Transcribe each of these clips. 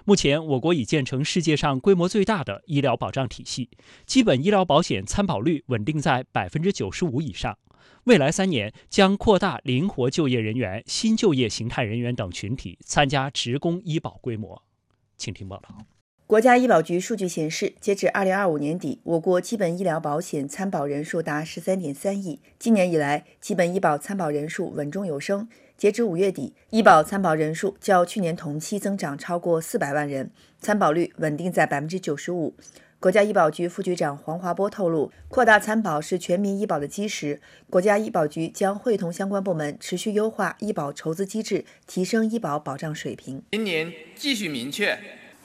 目前，我国已建成世界上规模最大的医疗保障体系，基本医疗保险参保率稳定在95%以上。未来3年将扩大灵活就业人员、新就业形态人员等群体参加职工医保规模。请听报道。 国家医保局数据显示，截至2025年底，我国基本医疗保险参保人数达13.3亿。今年以来，基本医保参保人数稳中有升。截至5月底，医保参保人数较去年同期增长超过400万人，参保率稳定在95%。国家医保局副局长黄华波透露，扩大参保是全民医保的基石，国家医保局将会同相关部门持续优化医保筹资机制，提升医保保障水平。 今年继续明确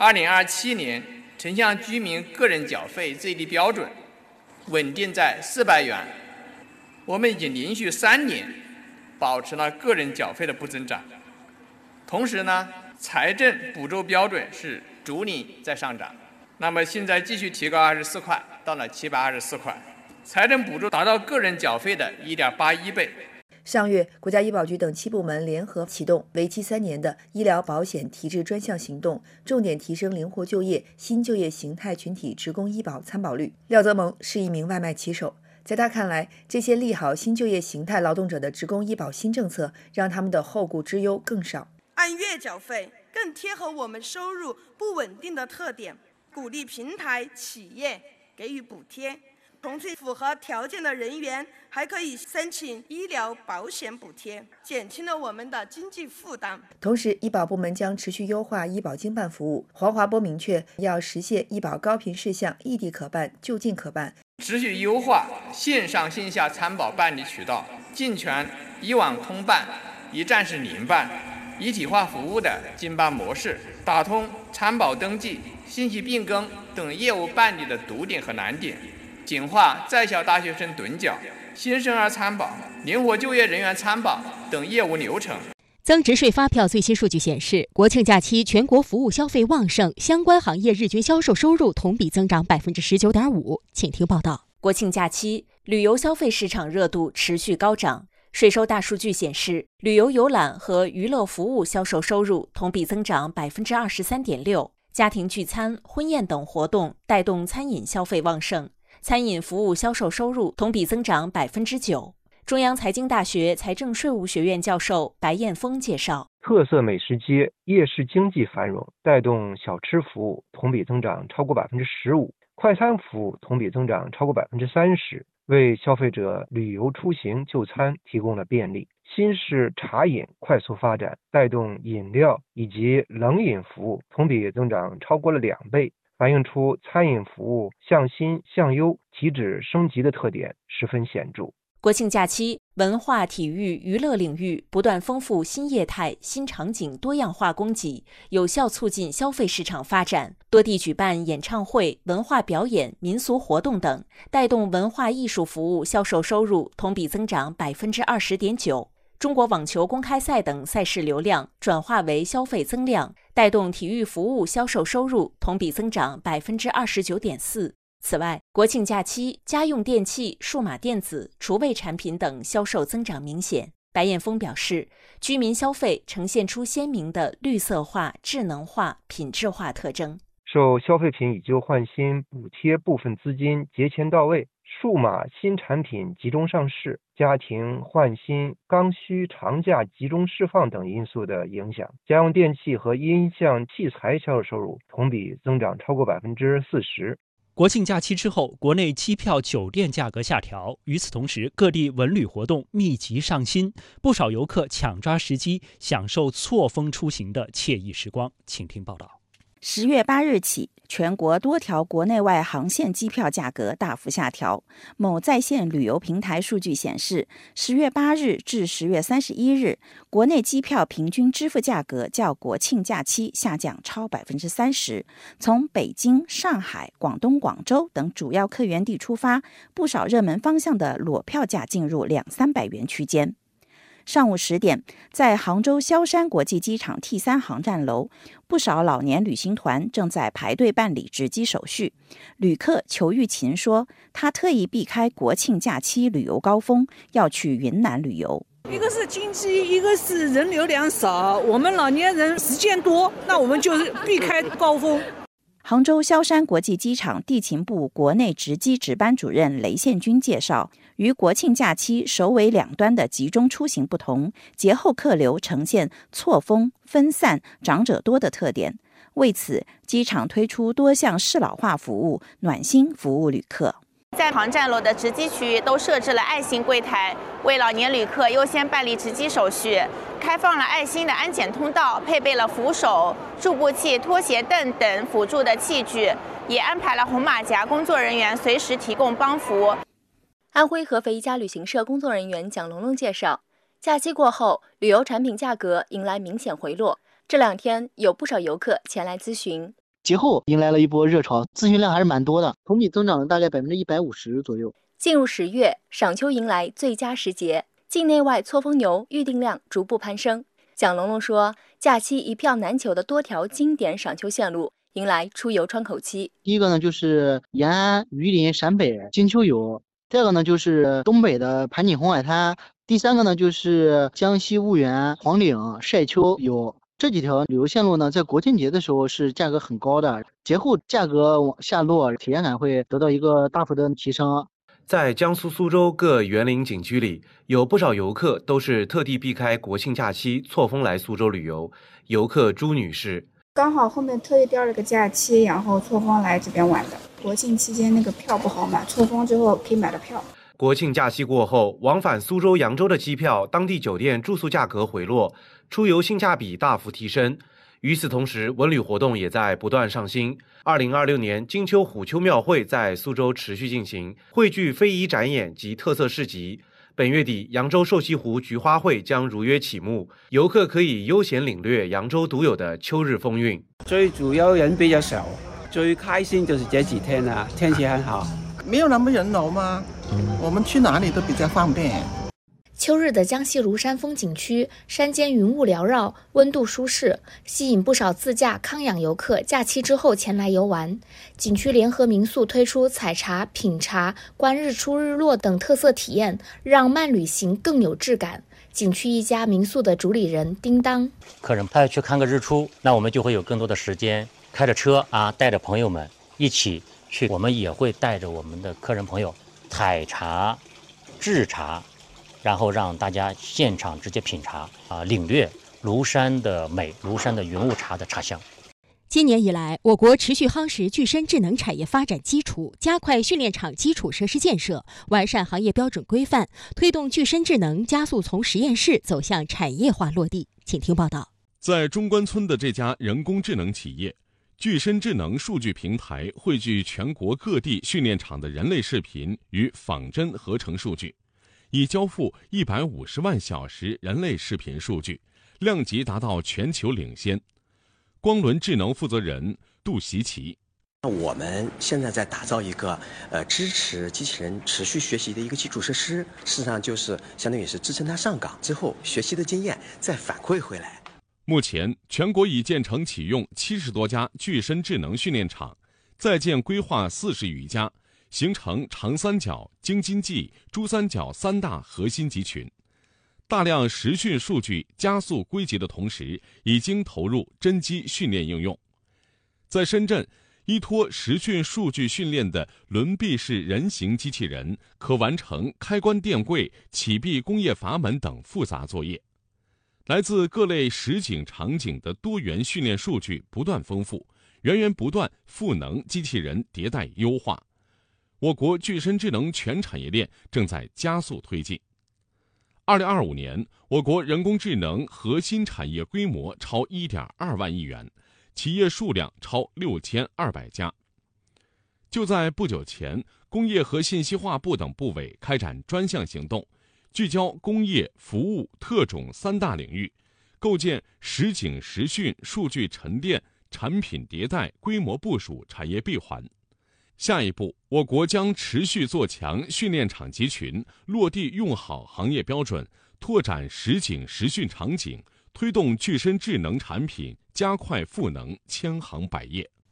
2027年城乡居民个人缴费最低标准稳定在400元。我们已经连续3年保持了个人缴费的不增长，同时呢，财政补助标准是逐年在上涨。那么现在继续提高24块，到了724块，财政补助达到个人缴费的1.81倍。 上月，国家医保局等7部门联合启动为期3年的医疗保险提质专项行动，重点提升灵活就业、新就业形态群体职工医保参保率。廖泽蒙是一名外卖骑手，在他看来，这些利好新就业形态劳动者的职工医保新政策，让他们的后顾之忧更少。 按月缴费更贴合我们收入不稳定的特点，鼓励平台企业给予补贴，同时符合条件的人员还可以申请医疗保险补贴，减轻了我们的经济负担。 同时，医保部门将持续优化医保经办服务。黄华波明确，要实现医保高频事项异地可办、就近可办， 持续优化线上线下参保办理渠道，健全医网通办、一站式联办、一体化服务的经办模式，打通参保登记、信息变更等业务办理的堵点和难点，简化在校大学生趸缴、新生儿参保、灵活就业人员参保等业务流程。 增值税发票最新数据显示，国庆假期全国服务消费旺盛，相关行业日均销售收入同比增长19.5%。请听报道。 国庆假期，旅游消费市场热度持续高涨。税收大数据显示，旅游游览和娱乐服务销售收入同比增长23.6%，家庭聚餐、婚宴等活动带动餐饮消费旺盛，餐饮服务销售收入同比增长9%。中央财经大学财政税务学院教授白彦峰介绍， 特色美食街、夜市经济繁荣，带动小吃服务同比增长超过15%，快餐服务同比增长超过30%，为消费者旅游出行就餐提供了便利。新式茶饮快速发展，带动饮料以及冷饮服务同比增长超过了2倍，反映出餐饮服务向新向优、提质升级的特点十分显著。 国庆假期，文化、体育、娱乐领域不断丰富新业态、新场景多样化供给，有效促进消费市场发展。多地举办演唱会、文化表演、民俗活动等，带动文化艺术服务销售收入同比增长20.9%。中国网球公开赛等赛事流量转化为消费增量，带动体育服务销售收入同比增长29.4%。此外，国庆假期家用电器、数码电子、厨卫产品等销售增长明显。白彦峰表示，居民消费呈现出鲜明的绿色化、智能化、品质化特征。 受消费品以旧换新补贴部分资金节前到位，数码新产品集中上市，家庭换新、刚需长假集中释放等因素的影响，家用电器和音像器材销售收入同比增长超过40%。 国庆假期之后，国内机票、酒店价格下调。与此同时，各地文旅活动密集上新，不少游客抢抓时机，享受错峰出行的惬意时光。请听报道。 10月8日起，全国多条国内外航线机票价格大幅下调。某在线旅游平台数据显示，10月8日至10月31日，国内机票平均支付价格较国庆假期下降超30%。从北京、上海、广东、广州等主要客源地出发，不少热门方向的裸票价进入200-300元区间。上午10点，在杭州萧山国际机场 T3 航站楼，不少老年旅行团正在排队办理值机手续。旅客裘玉琴说，他特意避开国庆假期旅游高峰，要去云南旅游。 一个是经济，一个是人流量少，我们老年人时间多，那我们就是避开高峰。 杭州萧山国际机场地勤部国内值机值班主任雷宪军介绍，与国庆假期首尾两端的集中出行不同，节后客流呈现错峰、分散、长者多的特点。为此，机场推出多项适老化服务，暖心服务旅客。 在航站楼的值机区域都设置了爱心柜台，为老年旅客优先办理值机手续，开放了爱心的安检通道，配备了扶手、助步器、拖鞋凳等辅助的器具，也安排了红马甲工作人员随时提供帮扶。 安徽合肥一家旅行社工作人员蒋龙龙介绍，假期过后，旅游产品价格迎来明显回落，这2天有不少游客前来咨询。 节后迎来了一波热潮，咨询量还是蛮多的，同比增长了大概150%左右。 进入10月，赏秋迎来最佳时节，境内外错峰游预订量逐步攀升。蒋龙龙说，假期一票难求的多条经典赏秋线路迎来出游窗口期。 第一个呢就是延安、榆林、陕北金秋游，第二个呢就是东北的盘锦红海滩，第三个呢就是江西婺源、黄岭晒秋游。这几条旅游线路呢，在国庆节的时候是价格很高的，节后价格往下落，体验感会得到一个大幅的提升。 在江苏苏州各园林景区里，有不少游客都是特地避开国庆假期错峰来苏州旅游。游客朱女士， 刚好后面特意调了个假期，然后错峰来这边玩的。国庆期间那个票不好买，错峰之后可以买到票。 国庆假期过后，往返苏州、扬州的机票、当地酒店住宿价格回落，出游性价比大幅提升。与此同时，文旅活动也在不断上新。2026年金秋虎丘庙会在苏州持续进行，汇聚非遗展演及特色市集。本月底，扬州瘦西湖菊花会将如约启幕，游客可以悠闲领略扬州独有的秋日风韵。 最主要人比较少，最开心就是这几天啊，天气很好， 没有那么人流吗？我们去哪里都比较方便。 秋日的江西庐山风景区，山间云雾缭绕，温度舒适，吸引不少自驾康养游客假期之后前来游玩。景区联合民宿推出采茶、品茶、观日出日落等特色体验，让慢旅行更有质感。景区一家民宿的主理人叮当， 客人他要去看个日出，那我们就会有更多的时间开着车带着朋友们一起去，我们也会带着我们的客人朋友采茶、制茶，然后让大家现场直接品茶领略庐山的美，庐山的云雾茶的茶香。 今年以来，我国持续夯实具身智能产业发展基础，加快训练场基础设施建设，完善行业标准规范，推动具身智能加速从实验室走向产业化落地。请听报道。 在中关村的这家人工智能企业，具身智能数据平台汇聚全国各地训练场的人类视频与仿真合成数据，已交付150万小时人类视频数据，量级达到全球领先。光轮智能负责人杜习奇， 我们现在在打造一个支持机器人持续学习的一个基础设施，事实上就是相当于是支撑它上岗之后学习的经验再反馈回来。 目前全国已建成启用70多家具身智能训练场，在建规划40余家，形成长三角、京津冀、珠三角3大核心集群。大量实训数据加速归集的同时，已经投入真机训练应用。在深圳，依托实训数据训练的轮臂式人形机器人，可完成开关电柜、启闭工业阀门等复杂作业。来自各类实景场景的多元训练数据不断丰富，源源不断赋能机器人迭代优化。我国具身智能全产业链正在加速推进。2025年，我国人工智能核心产业规模超1.2万亿元，企业数量超6200家。就在不久前，工业和信息化部等部委开展专项行动，聚焦工业、服务、特种3大领域，构建实景实训、数据沉淀、产品迭代、规模部署产业闭环。下一步，我国将持续做强训练场集群，落地用好行业标准，拓展实景实训场景，推动具身智能产品加快赋能千行百业。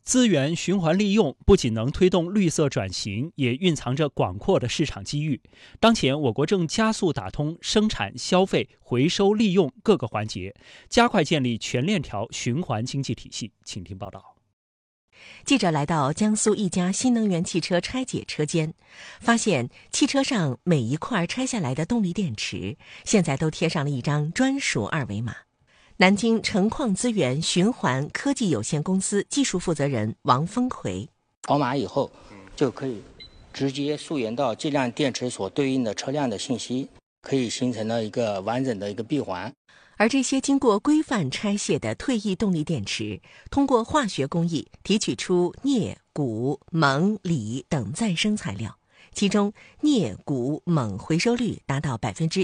资源循环利用不仅能推动绿色转型，也蕴藏着广阔的市场机遇。当前，我国正加速打通生产、消费、回收、利用各个环节，加快建立全链条循环经济体系。请听报道。 记者来到江苏一家新能源汽车拆解车间，发现汽车上每一块拆下来的动力电池，现在都贴上了一张专属二维码。南京成矿资源循环科技有限公司技术负责人王峰奎： 扫码以后，就可以直接溯源到这辆电池所对应的车辆的信息，可以形成了一个完整的一个闭环。 而这些经过规范拆卸的退役动力电池，通过化学工艺提取出镍、钴、锰、锂等再生材料，其中镍、钴、锰回收率达到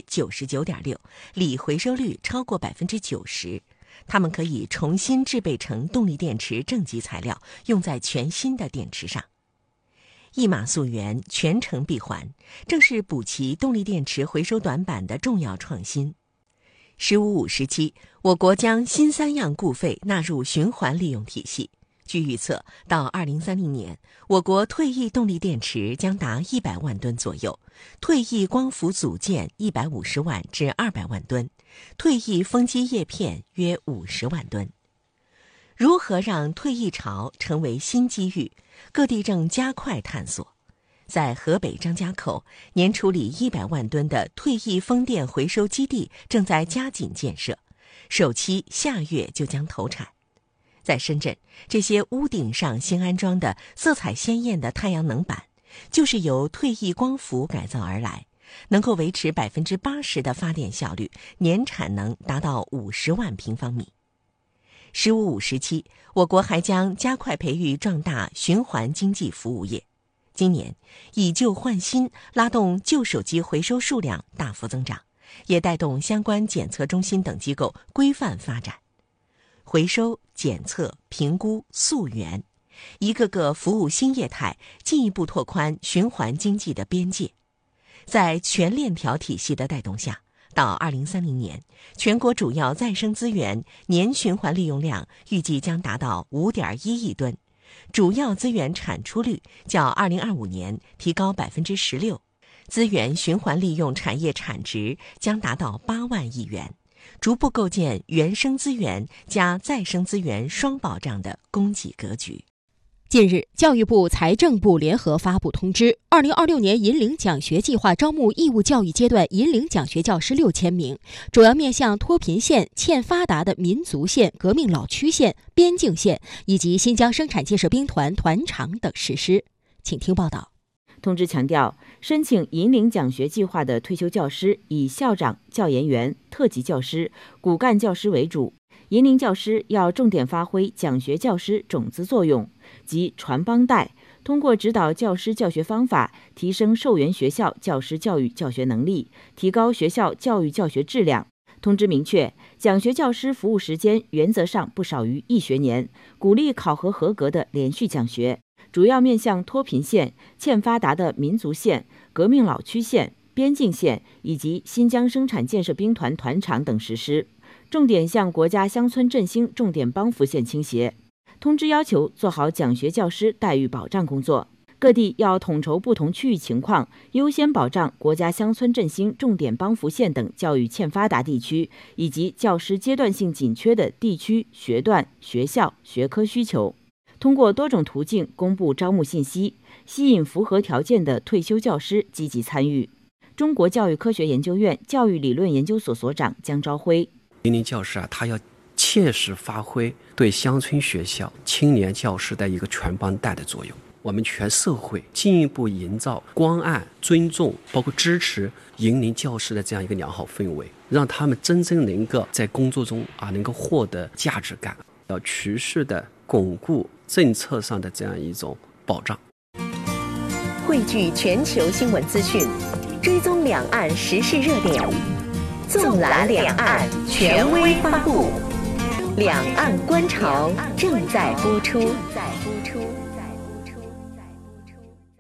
99.6%， 锂回收率超过 90%。它们可以重新制备成动力电池正极材料，用在全新的电池上。一码溯源，全程闭环，正是补齐动力电池回收短板的重要创新。“15五”时期，我国将新三样固废纳入循环利用体系。据预测，到2030年，我国退役动力电池将达100万吨左右，退役光伏组件150万至200万吨，退役风机叶片约50万吨。如何让退役潮成为新机遇？各地正加快探索。在河北张家口，年处理100万吨的退役风电回收基地正在加紧建设，首期下月就将投产。在深圳，这些屋顶上新安装的色彩鲜艳的太阳能板，就是由退役光伏改造而来，能够维持 80% 的发电效率，年产能达到50万平方米。“15五”时期，我国还将加快培育壮大循环经济服务业。今年以旧换新，拉动旧手机回收数量大幅增长，也带动相关检测中心等机构规范发展。回收、检测、评估、溯源，一个个服务新业态，进一步拓宽循环经济的边界。在全链条体系的带动下，到2030年，全国主要再生资源年循环利用量预计将达到 5.1亿吨。主要资源产出率较2025年提高 16%， 资源循环利用产业产值将达到8万亿元，逐步构建原生资源加再生资源双保障的供给格局。 近日，教育部、财政部联合发布通知，2026年银领奖学计划招募义务教育阶段银领奖学教师6000名，主要面向脱贫县、欠发达的民族县、革命老区县、边境县以及新疆生产建设兵团团场等实施。请听报道。 通知强调，申请银领奖学计划的退休教师以校长、教研员、特级教师、骨干教师为主。银领教师要重点发挥奖学教师种子作用，即传帮带，通过指导教师教学方法，提升受援学校教师教育教学能力，提高学校教育教学质量。通知明确，奖学教师服务时间原则上不少于1学年，鼓励考核合格的连续奖学，主要面向脱贫县、欠发达的民族县、革命老区县、边境县以及新疆生产建设兵团团场等实施，重点向国家乡村振兴重点帮扶县倾斜。通知要求做好奖学教师待遇保障工作，各地要统筹不同区域情况，优先保障国家乡村振兴重点帮扶县等教育欠发达地区以及教师阶段性紧缺的地区、学段、学校、学科需求。通过多种途径公布招募信息，吸引符合条件的退休教师积极参与。中国教育科学研究院教育理论研究所所长姜朝辉： 银领教师他要切实发挥对乡村学校青年教师的一个全帮带的作用。我们全社会进一步营造关爱、尊重，包括支持银领教师的这样一个良好氛围，让他们真正能够在工作中能够获得价值感，要持续的巩固政策上的这样一种保障。 汇聚全球新闻资讯，追踪两岸时事热点，纵览两岸权威发布，两岸观潮正在播出。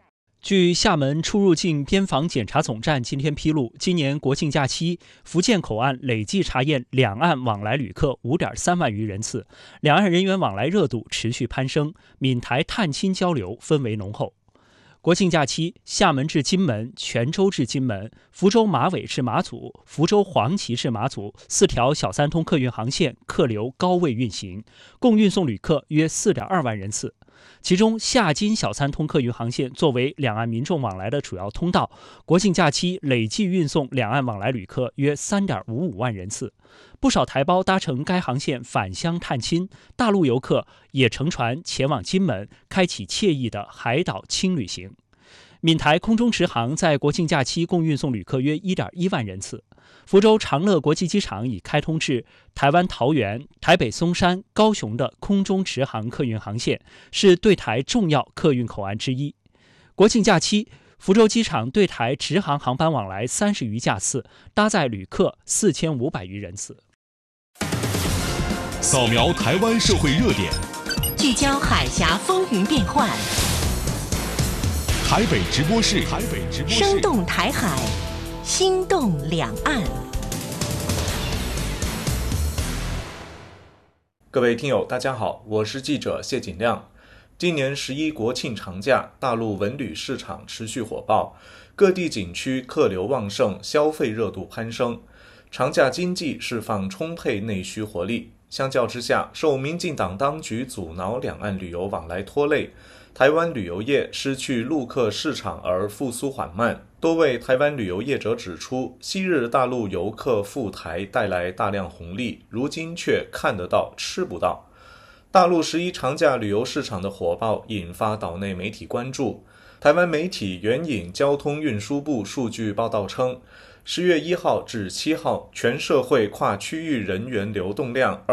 据厦门出入境边防检查总站今天披露，今年国庆假期，福建口岸累计查验两岸往来旅客 5.3 万余人次，两岸人员往来热度持续攀升，闽台探亲交流氛围浓厚。国庆假期，厦门至金门、泉州至金门、福州马尾至马祖、福州黄岐至马祖4条小三通客运航线客流高位运行，共运送旅客约 4.2 万人次。其中，厦金小三通客运航线作为两岸民众往来的主要通道，国庆假期累计运送两岸往来旅客约 3.55 万人次。不少台胞搭乘该航线返乡探亲，大陆游客也乘船前往金门，开启惬意的海岛轻旅行。闽台空中直航在国庆假期共运送旅客约 1.1 万人次。福州长乐国际机场已开通至台湾桃园、台北松山、高雄的空中直航客运航线，是对台重要客运口岸之一。国庆假期，福州机场对台直航航班往来30余架次，搭载旅客4500余人次。 扫描台湾社会热点， 聚焦海峡风云变幻， 台北直播室， 生动台海，心动两岸。 各位听友大家好，我是记者谢锦亮。今年11国庆长假，大陆文旅市场持续火爆，各地景区客流旺盛，消费热度攀升。长假经济释放充沛内需活力，相较之下，受民进党当局阻挠两岸旅游往来拖累，台湾旅游业失去陆客市场而复苏缓慢。多位台湾旅游业者指出，昔日大陆游客赴台带来大量红利，如今却看得到吃不到。大陆11长假旅游市场的火爆引发岛内媒体关注。台湾媒体援引交通运输部数据报道称，10月1号至7号，全社会跨区域人员流动量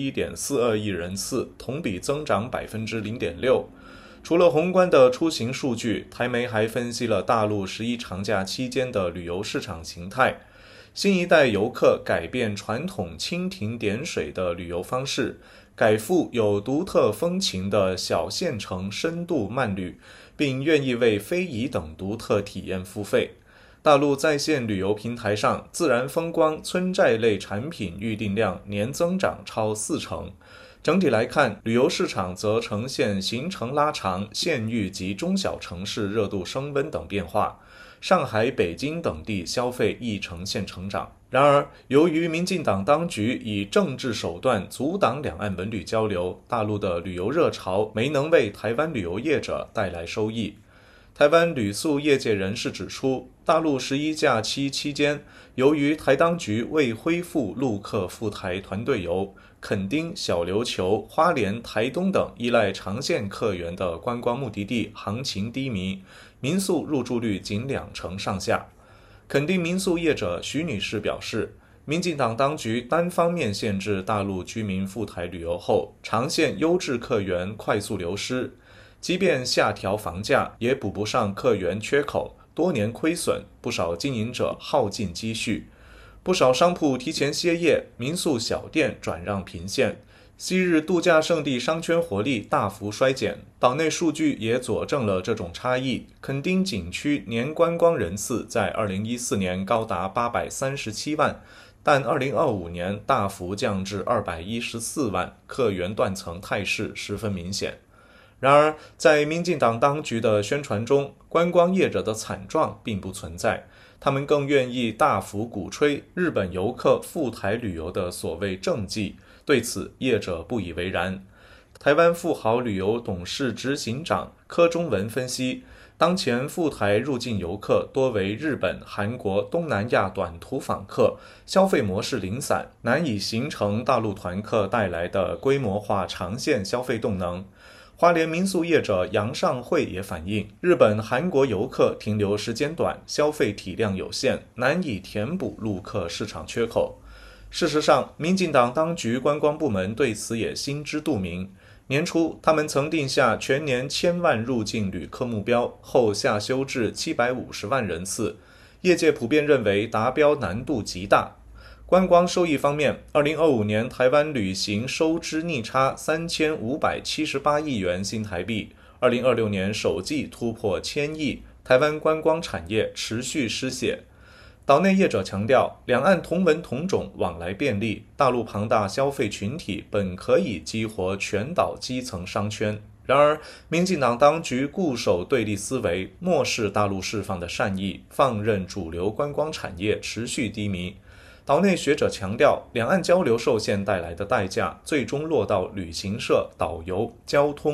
21.42 亿人次，同比增长 0.6%。除了宏观的出行数据，台媒还分析了大陆11长假期间的旅游市场形态。新一代游客改变传统蜻蜓点水的旅游方式，改赴有独特风情的小县城深度慢旅，并愿意为非遗等独特体验付费。大陆在线旅游平台上，自然风光、村寨类产品预订量年增长超40%。整体来看，旅游市场则呈现行程拉长、县域及中小城市热度升温等变化。上海、北京等地消费亦呈现成长。然而，由于民进党当局以政治手段阻挡两岸文旅交流，大陆的旅游热潮没能为台湾旅游业者带来收益。台湾旅宿业界人士指出，大陆11假期期间，由于台当局未恢复陆客赴台团队游，垦丁、小琉球、花莲、台东等依赖长线客源的观光目的地行情低迷，民宿入住率仅2%上下。垦丁民宿业者徐女士表示，民进党当局单方面限制大陆居民赴台旅游后，长线优质客源快速流失。即便下调房价，也补不上客源缺口，多年亏损，不少经营者耗尽积蓄，不少商铺提前歇业，民宿小店转让频现。昔日度假胜地商圈活力大幅衰减，岛内数据也佐证了这种差异。垦丁景区年观光人次在2014年高达837万，但2025年大幅降至214万，客源断层态势十分明显。然而，在民进党当局的宣传中，观光业者的惨状并不存在，他们更愿意大幅鼓吹日本游客赴台旅游的所谓政绩，对此业者不以为然。台湾富豪旅游董事执行长柯中文分析，当前赴台入境游客多为日本、韩国、东南亚短途访客，消费模式零散，难以形成大陆团客带来的规模化长线消费动能。花莲民宿业者杨尚惠也反映，日本、韩国游客停留时间短，消费体量有限，难以填补陆客市场缺口。事实上，民进党当局观光部门对此也心知肚明。年初，他们曾定下全年1000万入境旅客目标，后下修至750万人次，业界普遍认为达标难度极大。观光收益方面，2025年台湾旅行收支逆差3578亿元新台币，2026年首季突破1000亿， 台湾观光产业持续失血。岛内业者强调，两岸同文同种，往来便利，大陆庞大消费群体本可以激活全岛基层商圈。然而，民进党当局固守对立思维，漠视大陆释放的善意，放任主流观光产业持续低迷。岛内学者强调，两岸交流受限带来的代价，最终落到旅行社、导游、交通、